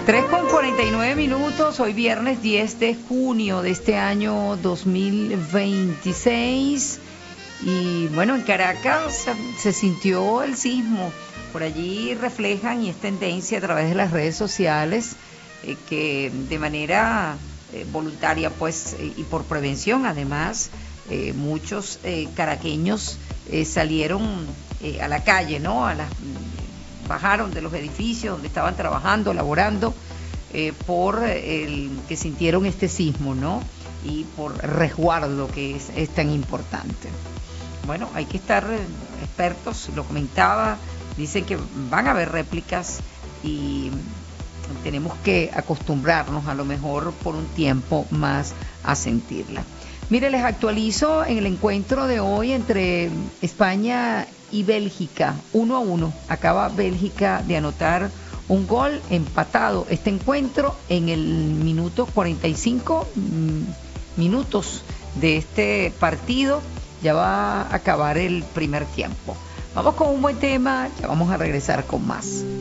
3:49, hoy viernes 10 de junio de este año 2026. Y bueno, en Caracas se sintió el sismo. Por allí reflejan y es tendencia a través de las redes sociales que de manera voluntaria pues y por prevención además muchos caraqueños salieron a la calle, ¿no? Bajaron de los edificios donde estaban trabajando, laborando, por el que sintieron este sismo, ¿no? Y por resguardo que es tan importante. Bueno, hay que estar expertos, lo comentaba, dicen que van a haber réplicas y tenemos que acostumbrarnos a lo mejor por un tiempo más a sentirla. Mire, les actualizo en el encuentro de hoy entre España y Bélgica, 1-1. Acaba Bélgica de anotar un gol, empatado este encuentro en el minuto 45 minutos de este partido. Ya va a acabar el primer tiempo. Vamos con un buen tema, ya vamos a regresar con más.